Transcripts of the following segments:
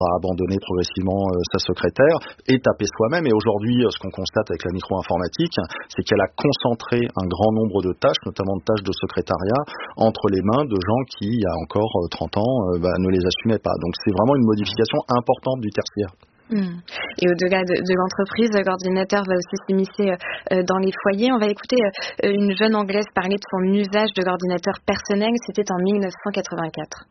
a abandonné progressivement sa secrétaire et tapé soi-même. Et aujourd'hui, ce qu'on constate avec la micro-informatique, c'est qu'elle a concentré un grand nombre de tâches, notamment de tâches de secrétariat, entre les mains de gens qui, il y a encore 30 ans, ne les assumaient pas. Donc c'est vraiment une modification importante du tertiaire. Et au-delà de l'entreprise, l'ordinateur va aussi s'immiscer dans les foyers. On va écouter une jeune Anglaise parler de son usage de l'ordinateur personnel. C'était en 1984.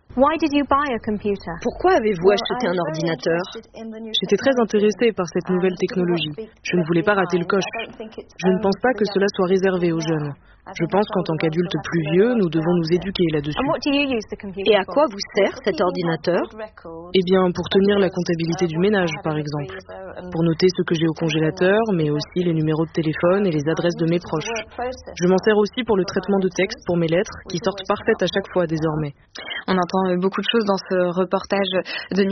Pourquoi avez-vous acheté un ordinateur? J'étais très intéressée par cette nouvelle technologie. Je ne voulais pas rater le coche. Je ne pense pas que cela soit réservé aux jeunes. Je pense qu'en tant qu'adultes plus vieux, nous devons nous éduquer là-dessus. Et à quoi vous sert cet ordinateur? Eh bien, pour tenir la comptabilité du ménage, par exemple. Pour noter ce que j'ai au congélateur, mais aussi les numéros de téléphone et les adresses de mes proches. Je m'en sers aussi pour le traitement de texte pour mes lettres, qui sortent parfaites à chaque fois désormais. On entend beaucoup de choses dans ce reportage de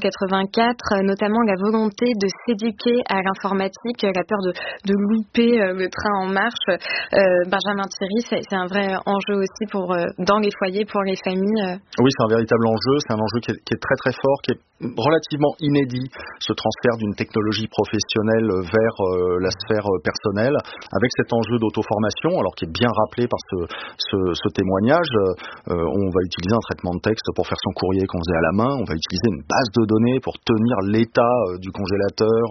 1984, notamment la volonté de s'éduquer à l'informatique, la peur de louper le train en marche. Benjamin Thierry, c'est un vrai enjeu aussi dans les foyers, pour les familles. Oui, c'est un véritable enjeu. C'est un enjeu qui est très très fort, qui est relativement inédit, ce transfert d'une technologie professionnelle vers la sphère personnelle, avec cet enjeu d'auto-formation, alors qui est bien rappelé par ce témoignage. On va utiliser un traitement de texte pour faire son courrier qu'on faisait à la main, on va utiliser une base de données pour tenir l'état du congélateur,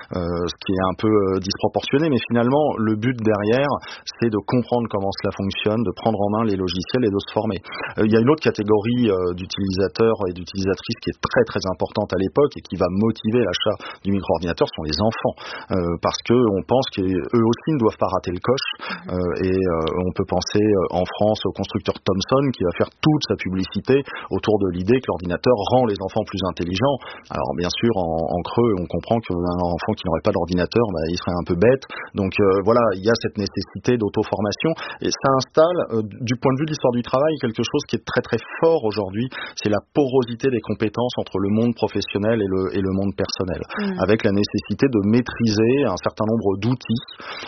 ce qui est un peu disproportionné, mais finalement, le but derrière, c'est de comprendre comment cela fonctionne, de prendre en main les logiciels et de se former. Il y a une autre catégorie d'utilisateurs et d'utilisatrices qui est très très importante à l'époque et qui va motiver l'achat du micro-ordinateur, ce sont les enfants, parce qu'on pense qu'eux aussi ne doivent pas rater le coche, et on peut penser en France au constructeur Thomson qui va faire toute sa publicité autour de l'idée que l'ordinateur rend les enfants plus intelligents. Alors bien sûr, en creux, on comprend qu'un enfant qui n'aurait pas d'ordinateur, il serait un peu bête. Donc voilà, il y a cette nécessité d'auto-formation et ça installe, du point de vue de l'histoire du travail, quelque chose qui est très très fort aujourd'hui, c'est la porosité des compétences entre le monde professionnel et le monde personnel, avec la nécessité de maîtriser un certain nombre d'outils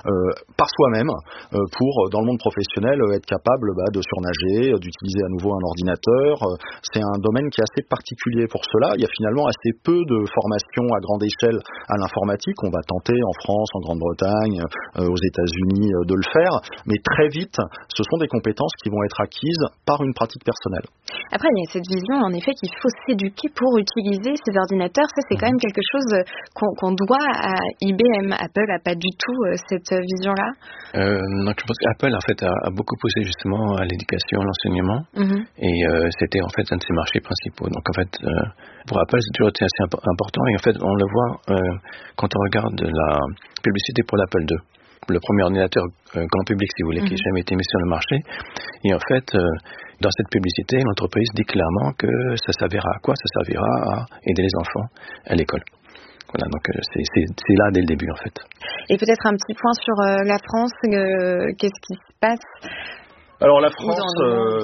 par soi-même pour, dans le monde professionnel, être capable de surnager, d'utiliser à nouveau un ordinateur. C'est un domaine qui est assez particulier pour cela. Il y a finalement assez peu de formations à grande échelle à l'informatique. On va tenter en France, en Grande-Bretagne, aux États-Unis de le faire, mais très vite, ce sont des compétences qui vont être acquises par une pratique personnelle. Après, il y a cette vision, en effet, qu'il faut s'éduquer pour utiliser ces ordinateurs. Ça, c'est quand même quelque chose qu'on doit à IBM. Apple n'a pas du tout cette vision-là. Donc, je pense qu'Apple, en fait, a beaucoup poussé justement à l'éducation, à l'enseignement. Et c'était, en fait, un de ses marchés principaux. Donc, en fait, pour Apple, c'est toujours été assez important. Et en fait, on le voit quand on regarde la publicité pour l'Apple II. Le premier ordinateur grand public, si vous voulez, qui n'a jamais été mis sur le marché. Et en fait, dans cette publicité, l'entreprise dit clairement que ça servira à quoi? Ça servira à aider les enfants à l'école. Voilà, donc c'est là dès le début, en fait. Et peut-être un petit point sur la France, qu'est-ce qui se passe? Alors la France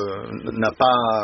n'a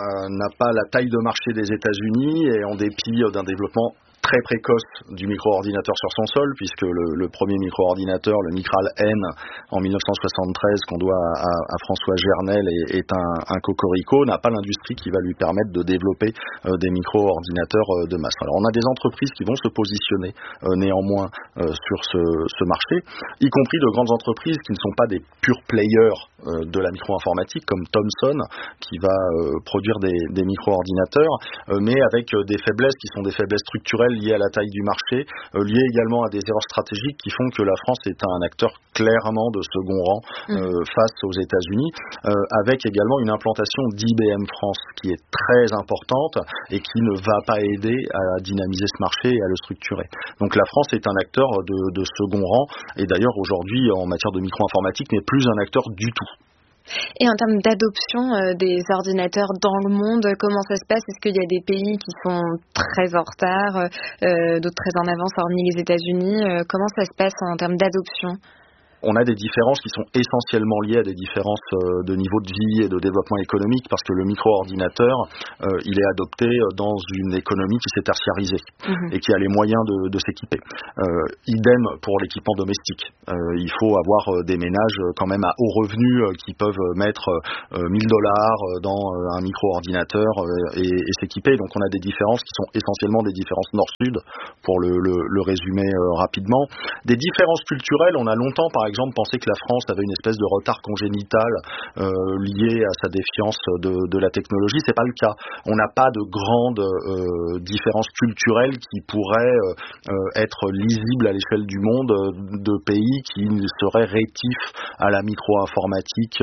pas la taille de marché des États-Unis et en dépit d'un développement très précoce du micro-ordinateur sur son sol, puisque le premier micro-ordinateur, le Micral N, en 1973, qu'on doit à François Gernel, est un cocorico, n'a pas l'industrie qui va lui permettre de développer des micro-ordinateurs de masse. Alors on a des entreprises qui vont se positionner néanmoins sur ce marché, y compris de grandes entreprises qui ne sont pas des pure players de la micro-informatique, comme Thomson, qui va produire des micro-ordinateurs, mais avec des faiblesses qui sont des faiblesses structurelles liées à la taille du marché, liées également à des erreurs stratégiques qui font que la France est un acteur clairement de second rang face aux États-Unis, avec également une implantation d'IBM France qui est très importante et qui ne va pas aider à dynamiser ce marché et à le structurer. Donc la France est un acteur de second rang et d'ailleurs aujourd'hui en matière de micro-informatique n'est plus un acteur du tout. Et en termes d'adoption des ordinateurs dans le monde, comment ça se passe? Est-ce qu'il y a des pays qui sont très en retard, d'autres très en avance, hormis les États-Unis? Comment ça se passe en termes d'adoption? on a des différences qui sont essentiellement liées à des différences de niveau de vie et de développement économique, parce que le micro-ordinateur, il est adopté dans une économie qui s'est tertiarisée et qui a les moyens de s'équiper. Idem pour l'équipement domestique. Il faut avoir des ménages quand même à haut revenu qui peuvent mettre $1,000 dans un micro-ordinateur et s'équiper. Donc on a des différences qui sont essentiellement des différences nord-sud, pour le résumer rapidement. Des différences culturelles, on a longtemps par exemple pensé que la France avait une espèce de retard congénital lié à sa défiance de la technologie. C'est pas le cas. On n'a pas de grandes différences culturelles qui pourraient être lisibles à l'échelle du monde de pays qui seraient rétifs à la micro-informatique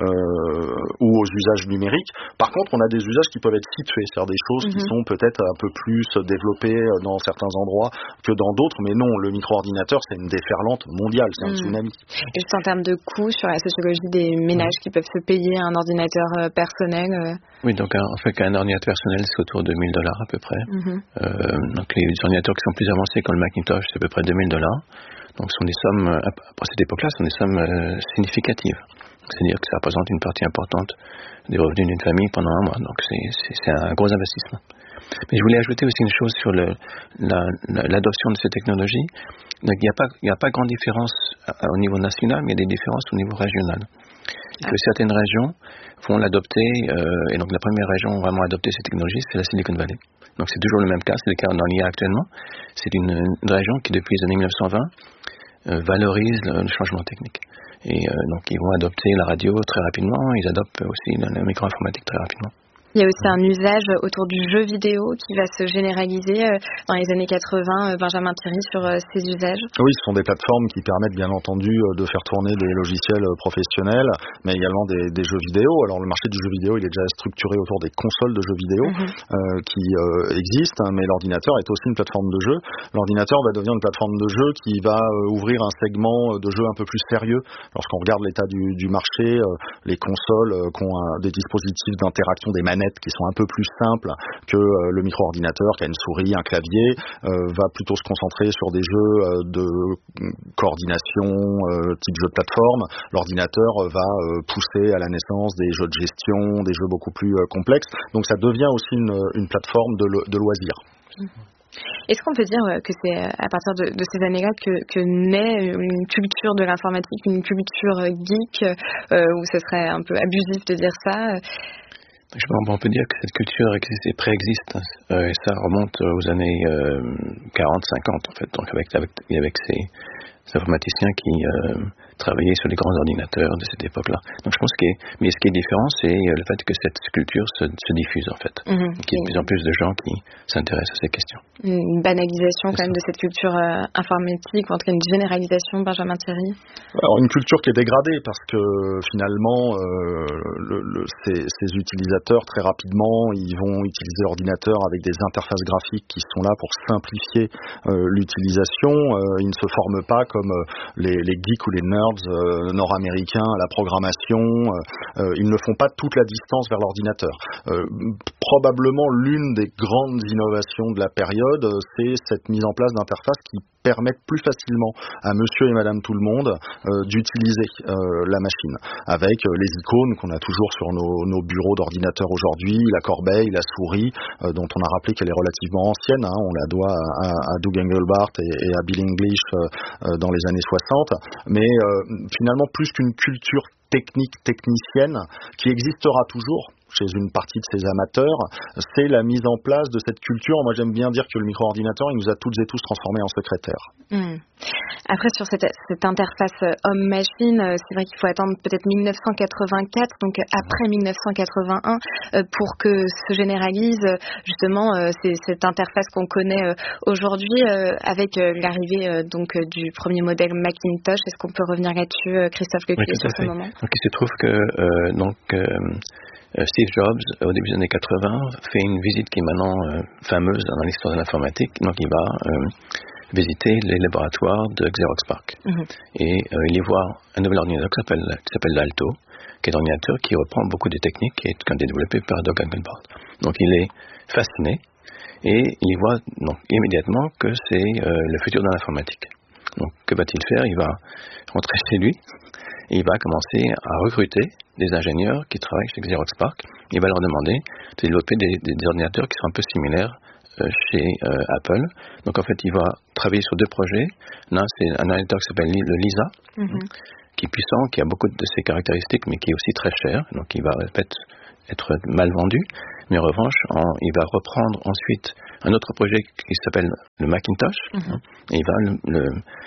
ou aux usages numériques. Par contre, on a des usages qui peuvent être situés, c'est-à-dire des choses qui sont peut-être un peu plus développées dans certains endroits que dans d'autres, mais non, le micro-ordinateur, c'est une déferlante mondiale, c'est un tsunami. Et juste en termes de coûts, sur la sociologie des ménages qui peuvent se payer un ordinateur personnel Oui, donc en fait, un ordinateur personnel, c'est autour de $1,000 à peu près. Donc les ordinateurs qui sont plus avancés comme le Macintosh, c'est à peu près $2,000. Donc ce sont des sommes, à cette époque-là, ce sont des sommes significatives. C'est-à-dire que ça représente une partie importante des revenus d'une famille pendant un mois. Donc c'est un gros investissement. Mais je voulais ajouter aussi une chose sur l'adoption de ces technologies. Donc il n'y a pas grande différence au niveau national, mais il y a des différences au niveau régional. Et que certaines régions vont l'adopter, et donc la première région vraiment adopter ces technologies, c'est la Silicon Valley. Donc c'est toujours le même cas, c'est le cas dans l'IA actuellement. C'est une région qui depuis les années 1920 valorise le changement technique. Et donc ils vont adopter la radio très rapidement, ils adoptent aussi la micro-informatique très rapidement. Il y a aussi un usage autour du jeu vidéo qui va se généraliser dans les années 80. Benjamin Thierry, sur ces usages. Oui, ce sont des plateformes qui permettent bien entendu de faire tourner des logiciels professionnels, mais également des jeux vidéo. Alors le marché du jeu vidéo, il est déjà structuré autour des consoles de jeux vidéo qui existent, mais l'ordinateur est aussi une plateforme de jeu. L'ordinateur va devenir une plateforme de jeu qui va ouvrir un segment de jeu un peu plus sérieux. Lorsqu'on regarde l'état du marché, les consoles qui ont des dispositifs d'interaction, des manettes qui sont un peu plus simples que le micro-ordinateur qui a une souris, un clavier, va plutôt se concentrer sur des jeux de coordination type jeu de plateforme. L'ordinateur va pousser à la naissance des jeux de gestion, des jeux beaucoup plus complexes. Donc ça devient aussi une plateforme de loisirs. Est-ce qu'on peut dire que c'est à partir de ces années-là que naît une culture de l'informatique, une culture geek, où ce serait un peu abusif de dire ça? On peut dire que cette culture préexiste, et ça remonte aux années 40-50 en fait, donc avec ces informaticiens qui travaillaient sur les grands ordinateurs de cette époque-là. Donc je pense mais ce qui est différent, c'est le fait que cette culture se diffuse en fait, qu'il y ait de plus en plus de gens qui s'intéressent à ces questions. Une banalisation quand même de cette culture informatique, ou en tout cas une généralisation, Benjamin Thierry. Alors une culture qui est dégradée parce que finalement ces utilisateurs très rapidement ils vont utiliser l'ordinateur avec des interfaces graphiques qui sont là pour simplifier l'utilisation. Ils ne se forment pas comme les geeks ou les nerds nord-américains à la programmation. Ils ne font pas toute la distance vers l'ordinateur. Probablement l'une des grandes innovations de la période, c'est cette mise en place d'interfaces qui permettent plus facilement à monsieur et madame tout le monde d'utiliser la machine, avec les icônes qu'on a toujours sur nos bureaux d'ordinateur aujourd'hui, la corbeille, la souris, dont on a rappelé qu'elle est relativement ancienne, on la doit à Doug Engelbart et à Bill English dans les années 60, mais finalement plus qu'une culture technicienne qui existera toujours chez une partie de ces amateurs, c'est la mise en place de cette culture. Moi, j'aime bien dire que le micro-ordinateur, il nous a toutes et tous transformés en secrétaires. Après, sur cette interface homme-machine, c'est vrai qu'il faut attendre peut-être 1984, donc après 1981, pour que se généralise justement cette interface qu'on connaît aujourd'hui, avec l'arrivée donc du premier modèle Macintosh. Est-ce qu'on peut revenir là-dessus, Christophe Lecuyer, sur ce moment? Donc, il se trouve que Steve Jobs, au début des années 80, fait une visite qui est maintenant fameuse dans l'histoire de l'informatique. Donc, il va visiter les laboratoires de Xerox PARC. Et il y voit un nouvel ordinateur qui s'appelle l'Alto, qui est un ordinateur qui reprend beaucoup de techniques qui ont été développées par Doug Engelbart. Donc, il est fasciné et il voit donc immédiatement que c'est le futur de l'informatique. Donc que va-t-il faire? Il va rentrer chez lui et il va commencer à recruter des ingénieurs qui travaillent chez Xerox PARC. Il va leur demander de développer des ordinateurs qui sont un peu similaires chez Apple. Donc en fait, il va travailler sur 2 projets. L'un, c'est un ordinateur qui s'appelle le Lisa, qui est puissant, qui a beaucoup de ses caractéristiques, mais qui est aussi très cher. Donc il va peut-être être mal vendu. Mais en revanche, il va reprendre ensuite un autre projet qui s'appelle le Macintosh. Et il va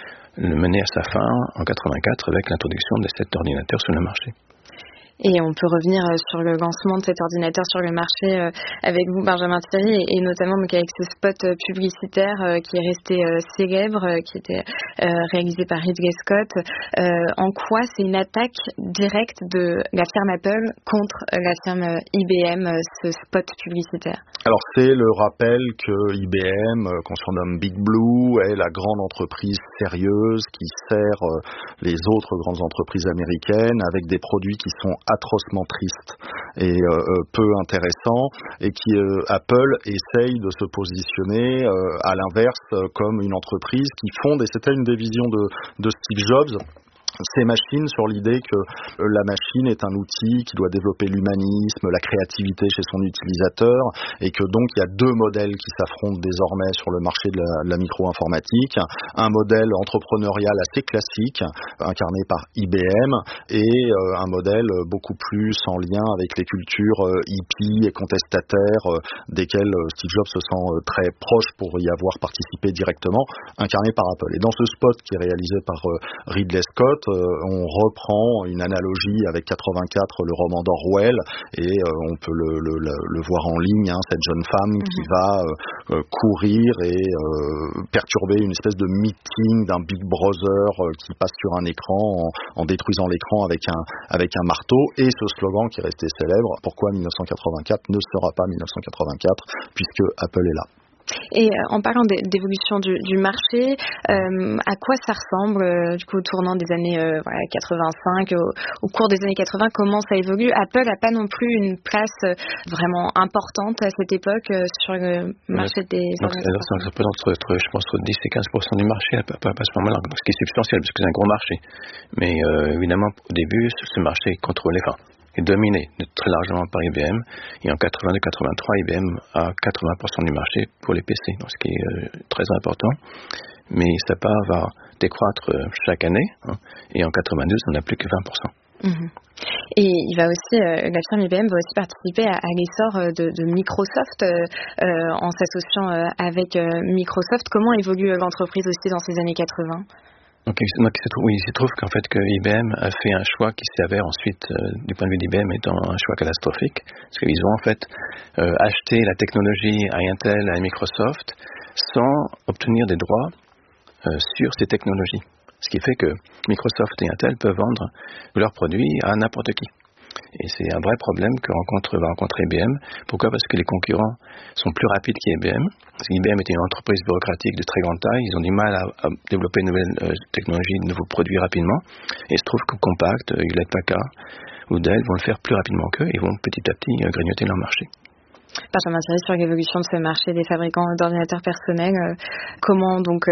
le mener à sa fin en 84 avec l'introduction de cet ordinateur sur le marché. Et on peut revenir sur le lancement de cet ordinateur sur le marché avec vous, Benjamin Thierry, et notamment donc avec ce spot publicitaire qui est resté célèbre, qui était réalisé par Ridley Scott. En quoi c'est une attaque directe de la firme Apple contre la firme IBM, ce spot publicitaire? Alors c'est le rappel que IBM, qu'on surnomme Big Blue, est la grande entreprise sérieuse qui sert les autres grandes entreprises américaines avec des produits qui sont atrocement tristes et peu intéressants, et qui Apple essaye de se positionner à l'inverse comme une entreprise qui fonde, et c'était une des visions de Steve Jobs, ces machines sur l'idée que la machine est un outil qui doit développer l'humanisme, la créativité chez son utilisateur, et que donc il y a 2 modèles qui s'affrontent désormais sur le marché de la micro-informatique. Un modèle entrepreneurial assez classique, incarné par IBM, et un modèle beaucoup plus en lien avec les cultures hippies et contestataires desquelles Steve Jobs se sent très proche pour y avoir participé directement, incarné par Apple. Et dans ce spot qui est réalisé par Ridley Scott, on reprend une analogie avec 84, le roman d'Orwell, et on peut le voir en ligne, cette jeune femme qui va courir et perturber une espèce de meeting d'un Big Brother qui passe sur un écran en détruisant l'écran avec un marteau, et ce slogan qui est resté célèbre: pourquoi 1984 ne sera pas 1984 puisque Apple est là. Et en parlant d'évolution du marché, à quoi ça ressemble du coup au tournant des années 85, au cours des années 80, comment ça évolue? Apple n'a pas non plus une place vraiment importante à cette époque sur le marché des ordinateurs. Ça représente je pense entre 10 et 15% du marché à ce moment-là, ce qui est substantiel parce que c'est un gros marché. Mais évidemment, au début, ce marché est contrôlé, est dominé très largement par IBM, et en 82-83, IBM a 80% du marché pour les PC, donc ce qui est très important. Mais ça va décroître chaque année, et en 92, on n'a plus que 20%. Et il va aussi, la firme IBM va aussi participer à l'essor de Microsoft en s'associant avec Microsoft. Comment évolue l'entreprise aussi dans ces années 80? Donc il se trouve qu'en fait que IBM a fait un choix qui s'avère ensuite, du point de vue d'IBM, étant un choix catastrophique, parce qu'ils ont en fait acheté la technologie à Intel, à Microsoft, sans obtenir des droits sur ces technologies. Ce qui fait que Microsoft et Intel peuvent vendre leurs produits à n'importe qui. Et c'est un vrai problème va rencontrer IBM. Pourquoi? Parce que les concurrents sont plus rapides qu'IBM. Parce qu'IBM était une entreprise bureaucratique de très grande taille. Ils ont du mal à développer de nouvelles technologies, de nouveaux produits rapidement. Et il se trouve que Compaq, Hewlett-Packard ou Dell vont le faire plus rapidement qu'eux et vont petit à petit grignoter leur marché. Benjamin Thierry, sur l'évolution de ce marché des fabricants d'ordinateurs personnels, comment donc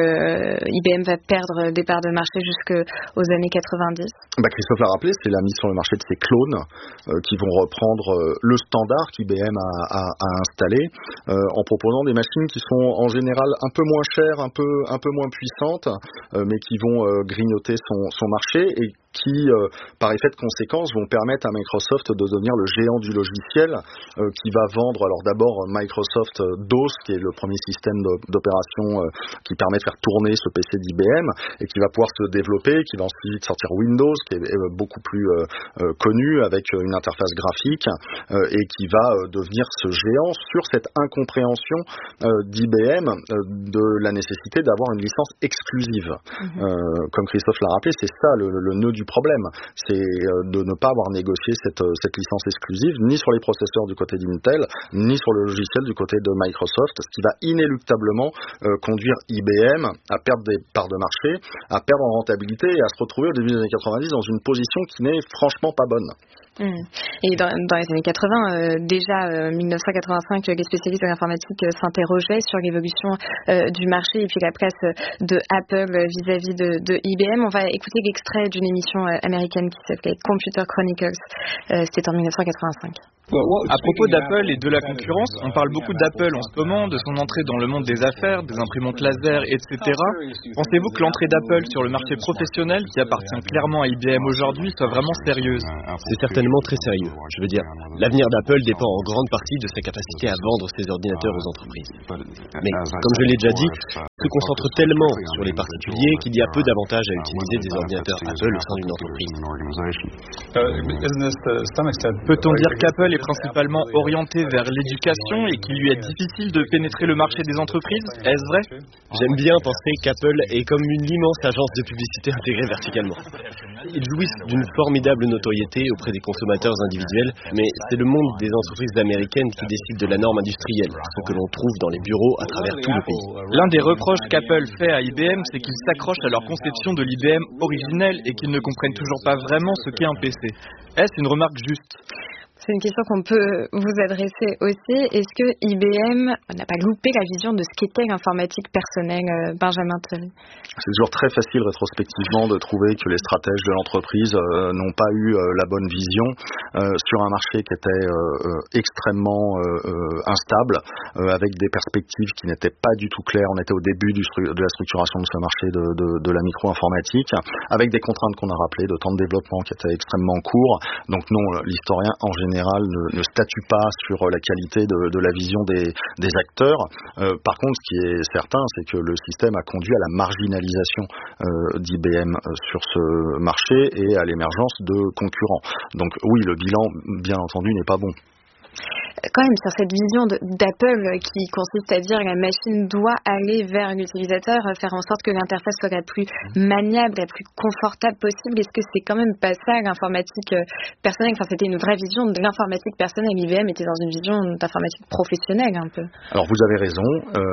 IBM va perdre des parts de marché jusqu'aux années 90? Christophe l'a rappelé, c'est la mise sur le marché de ces clones qui vont reprendre le standard qu'IBM a installé en proposant des machines qui sont en général un peu moins chères, un peu moins puissantes, mais qui vont grignoter son marché, et qui, par effet de conséquence, vont permettre à Microsoft de devenir le géant du logiciel qui va vendre, alors d'abord Microsoft DOS, qui est le premier système d'opération qui permet de faire tourner ce PC d'IBM, et qui va pouvoir se développer, qui va ensuite sortir Windows, qui est beaucoup plus connu, avec une interface graphique, et qui va devenir ce géant sur cette incompréhension d'IBM de la nécessité d'avoir une licence exclusive. Comme Christophe l'a rappelé, c'est ça le nœud du problème, c'est de ne pas avoir négocié cette licence exclusive, ni sur les processeurs du côté d'Intel, ni sur le logiciel du côté de Microsoft, ce qui va inéluctablement conduire IBM à perdre des parts de marché, à perdre en rentabilité, et à se retrouver au début des années 90 dans une position qui n'est franchement pas bonne. Et dans les années 80, déjà 1985, les spécialistes de l'informatique s'interrogeaient sur l'évolution du marché et puis la place de Apple vis-à-vis de IBM. On va écouter l'extrait d'une émission américaine qui s'appelait Computer Chronicles. C'était en 1985. À propos d'Apple et de la concurrence, on parle beaucoup d'Apple en ce moment, de son entrée dans le monde des affaires, des imprimantes laser, etc. Pensez-vous que l'entrée d'Apple sur le marché professionnel, qui appartient clairement à IBM aujourd'hui, soit vraiment sérieuse? C'est certainement très sérieux. Je veux dire, l'avenir d'Apple dépend en grande partie de sa capacité à vendre ses ordinateurs aux entreprises. Mais, comme je l'ai déjà dit, se concentre tellement sur les particuliers qu'il y a peu d'avantages à utiliser des ordinateurs Apple au sein d'une entreprise. Peut-on dire qu'Apple est principalement orienté vers l'éducation et qu'il lui est difficile de pénétrer le marché des entreprises? Est-ce vrai? J'aime bien penser qu'Apple est comme une immense agence de publicité intégrée verticalement. Ils jouissent d'une formidable notoriété auprès des consommateurs individuels, mais c'est le monde des entreprises américaines qui décide de la norme industrielle, ce que l'on trouve dans les bureaux à travers tout le pays. L'un des reproches qu'Apple fait à IBM, c'est qu'ils s'accrochent à leur conception de l'IBM originelle et qu'ils ne comprennent toujours pas vraiment ce qu'est un PC. Est-ce une remarque juste? C'est une question qu'on peut vous adresser aussi. Est-ce que IBM n'a pas loupé la vision de ce qu'était l'informatique personnelle, Benjamin Thierry? C'est toujours très facile rétrospectivement de trouver que les stratèges de l'entreprise n'ont pas eu la bonne vision sur un marché qui était extrêmement instable, avec des perspectives qui n'étaient pas du tout claires. On était au début de la structuration de ce marché de la micro-informatique, avec des contraintes qu'on a rappelées de temps de développement qui étaient extrêmement courts. Donc non, l'historien en général ne statue pas sur la qualité de la vision des acteurs. Par contre, ce qui est certain, c'est que le système a conduit à la marginalisation d'IBM sur ce marché et à l'émergence de concurrents. Donc oui, le bilan, bien entendu, n'est pas bon. Quand même, sur cette vision d'Apple qui consiste à dire que la machine doit aller vers l'utilisateur, faire en sorte que l'interface soit la plus maniable, la plus confortable possible, est-ce que c'est quand même pas ça l'informatique personnelle? Enfin, c'était une vraie vision de l'informatique personnelle. IBM était dans une vision d'informatique professionnelle un peu. Alors vous avez raison,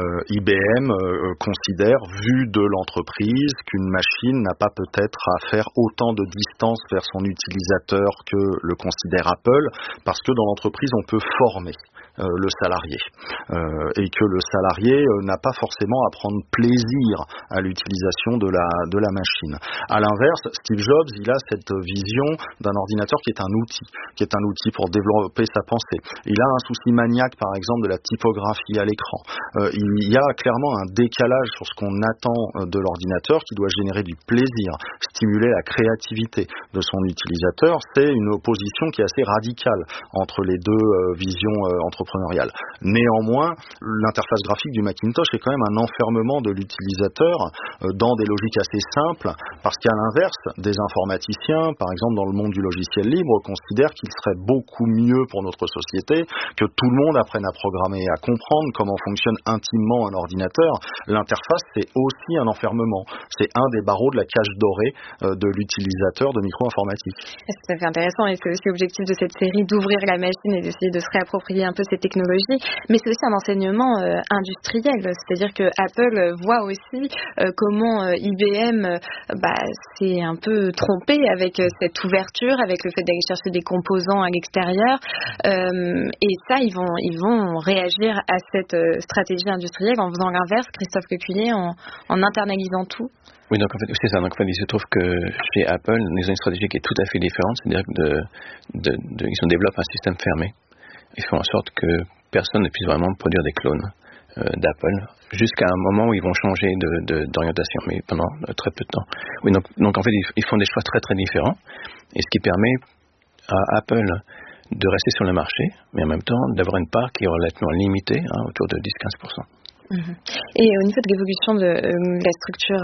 IBM considère, vu de l'entreprise, qu'une machine n'a pas peut-être à faire autant de distance vers son utilisateur que le considère Apple, parce que dans l'entreprise on peut former le salarié et que le salarié n'a pas forcément à prendre plaisir à l'utilisation de la machine. À l'inverse, Steve Jobs, il a cette vision d'un ordinateur qui est un outil pour développer sa pensée. Il a un souci maniaque, par exemple, de la typographie à l'écran. Il y a clairement un décalage sur ce qu'on attend de l'ordinateur qui doit générer du plaisir, stimuler la créativité de son utilisateur. C'est une opposition qui est assez radicale entre les deux visions entrepreneuriales. Néanmoins, l'interface graphique du Macintosh est quand même un enfermement de l'utilisateur dans des logiques assez simples, parce qu'à l'inverse, des informaticiens, par exemple dans le monde du logiciel libre, considèrent qu'il serait beaucoup mieux pour notre société que tout le monde apprenne à programmer et à comprendre comment fonctionne intimement un ordinateur. L'interface, c'est aussi un enfermement. C'est un des barreaux de la cage dorée de l'utilisateur de micro-informatique. C'est tout à fait intéressant et c'est aussi l'objectif de cette série d'ouvrir la machine et d'essayer de se réapproprier un peu ces technologies, mais c'est aussi un enseignement industriel, c'est-à-dire que Apple voit aussi comment IBM s'est un peu trompé avec cette ouverture, avec le fait d'aller chercher des composants à l'extérieur, et ça ils vont réagir à cette stratégie industrielle en faisant l'inverse, Christophe Lecuyer, en internalisant tout. Oui, donc en fait, c'est ça. Donc en fait, il se trouve que chez Apple, ils ont une stratégie qui est tout à fait différente, c'est-à-dire qu'ils développent un système fermé. Ils font en sorte que personne ne puisse vraiment produire des clones d'Apple, jusqu'à un moment où ils vont changer d'orientation, mais pendant très peu de temps. Oui, donc en fait, ils font des choix très très différents, et ce qui permet à Apple de rester sur le marché, mais en même temps d'avoir une part qui est relativement limitée, autour de 10-15%. Et au niveau de l'évolution de la structure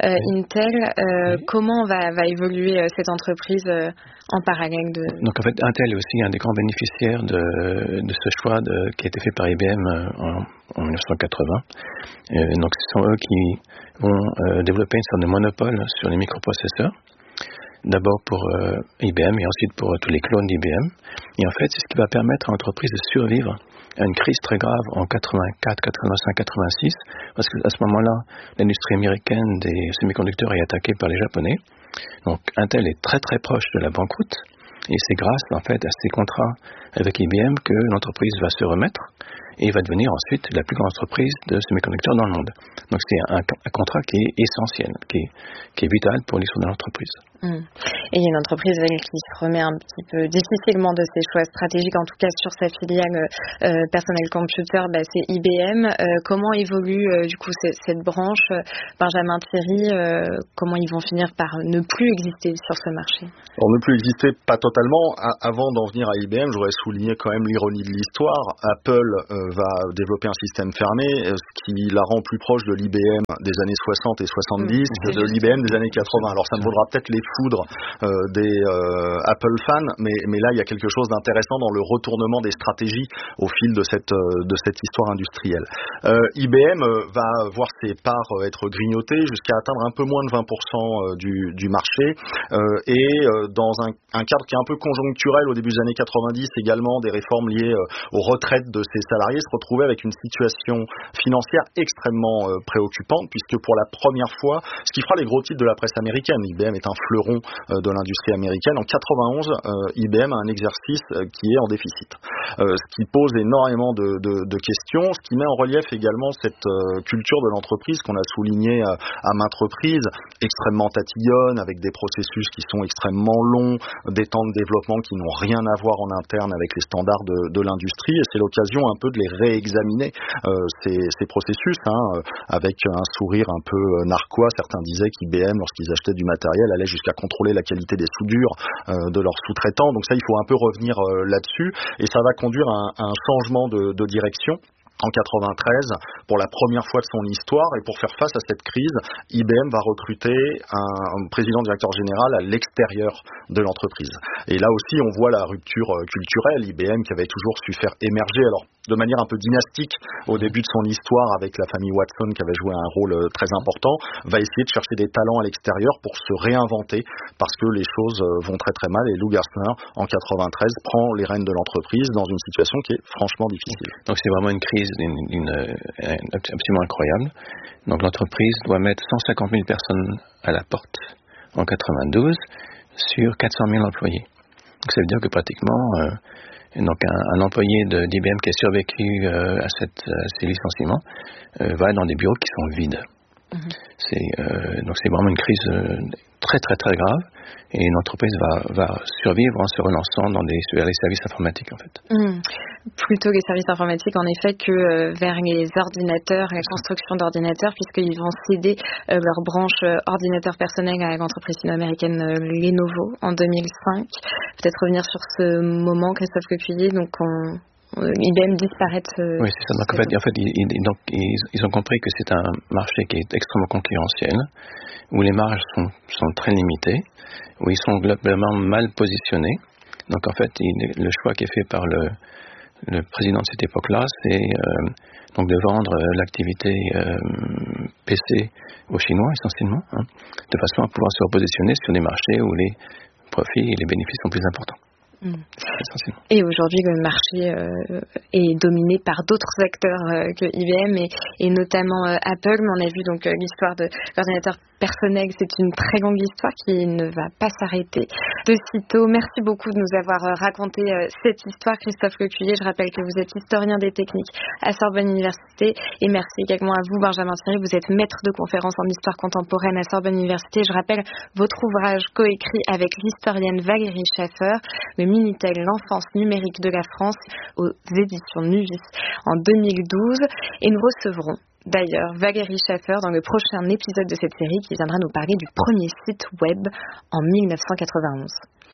Intel, comment va évoluer cette entreprise en parallèle de... Donc en fait, Intel est aussi un des grands bénéficiaires de ce choix qui a été fait par IBM en 1980. Donc ce sont eux qui vont développer une sorte de monopole sur les microprocesseurs. D'abord pour IBM et ensuite pour tous les clones d'IBM. Et en fait, c'est ce qui va permettre à l'entreprise de survivre à une crise très grave en 84, 85, 86, parce qu'à ce moment-là, l'industrie américaine des semi-conducteurs est attaquée par les Japonais. Donc Intel est très très proche de la banqueroute. Et c'est grâce en fait à ces contrats avec IBM que l'entreprise va se remettre et va devenir ensuite la plus grande entreprise de semi-conducteurs dans le monde. Donc c'est un contrat qui est essentiel, qui est vital pour l'histoire de l'entreprise. Et il y a une entreprise qui se remet un petit peu difficilement de ses choix stratégiques, en tout cas sur sa filiale Personal Computer, c'est IBM. Comment évolue du coup cette branche, Benjamin Thierry, comment ils vont finir par ne plus exister sur ce marché? Alors, ne plus exister, pas totalement. Avant d'en venir à IBM, j'aurais souligné quand même l'ironie de l'histoire. Apple va développer un système fermé, ce qui la rend plus proche de l'IBM des années 60 et 70 que de l'IBM des années 80. Alors ça me vaudra peut-être les foudres des Apple fans, mais là il y a quelque chose d'intéressant dans le retournement des stratégies au fil de cette histoire industrielle. IBM va voir ses parts être grignotées jusqu'à atteindre un peu moins de 20% du marché, et dans un cadre qui est un peu conjoncturel au début des années 90, également des réformes liées aux retraites de ses salariés, se retrouver avec une situation financière extrêmement préoccupante, puisque pour la première fois, ce qui fera les gros titres de la presse américaine, IBM est un fleuron de l'industrie américaine. En 91, IBM a un exercice qui est en déficit, ce qui pose énormément de questions, ce qui met en relief également cette culture de l'entreprise qu'on a souligné à maintes reprises, extrêmement tatillonne, avec des processus qui sont extrêmement longs, des temps de développement qui n'ont rien à voir en interne avec les standards de l'industrie, et c'est l'occasion un peu de les réexaminer, ces processus, avec un sourire un peu narquois. Certains disaient qu'IBM, lorsqu'ils achetaient du matériel, allait jusqu'à contrôler la qualité des soudures de leurs sous-traitants. Donc ça, il faut un peu revenir là-dessus, et ça va conduire à un changement de direction. En 93, pour la première fois de son histoire, et pour faire face à cette crise, IBM va recruter un président-directeur général à l'extérieur de l'entreprise. Et là aussi, on voit la rupture culturelle. IBM, qui avait toujours su faire émerger, alors de manière un peu dynastique au début de son histoire avec la famille Watson, qui avait joué un rôle très important, va essayer de chercher des talents à l'extérieur pour se réinventer, parce que les choses vont très très mal, et Lou Gerstner, en 93, prend les rênes de l'entreprise dans une situation qui est franchement difficile. Donc c'est vraiment une crise absolument incroyable. Donc l'entreprise doit mettre 150 000 personnes à la porte en 92 sur 400 000 employés. Donc ça veut dire que pratiquement un employé d'IBM qui a survécu à ces licenciements va dans des bureaux qui sont vides. Donc c'est vraiment une crise très très très grave, et une entreprise va survivre en se relançant vers les services informatiques en fait. Plutôt les services informatiques en effet que vers les ordinateurs, la construction d'ordinateurs, puisqu'ils vont céder leur branche ordinateur personnel à l'entreprise sino-américaine Lenovo en 2005. Peut-être revenir sur ce moment, Christophe Lecuyer, donc IBM disparaît. Oui, c'est ça. Donc, en fait, ils ont compris que c'est un marché qui est extrêmement concurrentiel, où les marges sont très limitées, où ils sont globalement mal positionnés. Donc, en fait, le choix qui est fait par le président de cette époque-là, c'est donc de vendre l'activité PC aux Chinois essentiellement, de façon à pouvoir se repositionner sur des marchés où les profits et les bénéfices sont plus importants. Et aujourd'hui, le marché est dominé par d'autres acteurs que IBM et notamment Apple. Mais on a vu donc l'histoire de l'ordinateur personnel. C'est une très longue histoire qui ne va pas s'arrêter de sitôt. Merci beaucoup de nous avoir raconté cette histoire, Christophe Lecuyer. Je rappelle que vous êtes historien des techniques à Sorbonne Université, et merci également à vous, Benjamin Thierry. Vous êtes maître de conférence en histoire contemporaine à Sorbonne Université. Je rappelle votre ouvrage coécrit avec l'historienne Valérie Schaffer, le Minitel, l'enfance numérique de la France, aux éditions Nuvis en 2012. Et nous recevrons d'ailleurs Valérie Schaffer dans le prochain épisode de cette série, qui viendra nous parler du premier site web en 1991.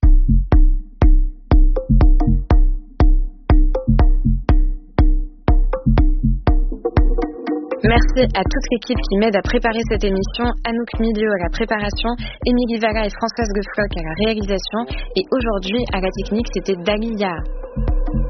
Merci à toute l'équipe qui m'aide à préparer cette émission. Anouk Milieu à la préparation, Émilie Valla et Françoise Goeffrock à la réalisation. Et aujourd'hui, à la technique, c'était Dalia.